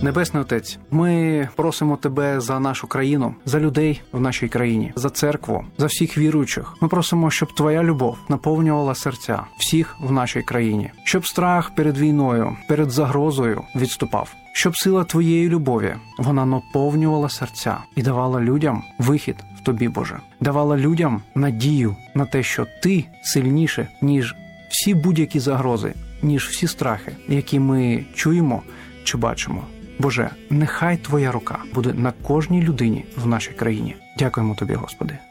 Небесний Отець, ми просимо Тебе за нашу країну, за людей в нашій країні, за церкву, за всіх віруючих. Ми просимо, щоб Твоя любов наповнювала серця всіх в нашій країні, щоб страх перед війною, перед загрозою відступав, щоб сила Твоєї любові, вона наповнювала серця і давала людям вихід в Тобі, Боже. Давала людям надію на те, що Ти сильніше, ніж всі будь-які загрози, ніж всі страхи, які ми чуємо чи бачимо. Боже, нехай Твоя рука буде на кожній людині в нашій країні. Дякуємо Тобі, Господи.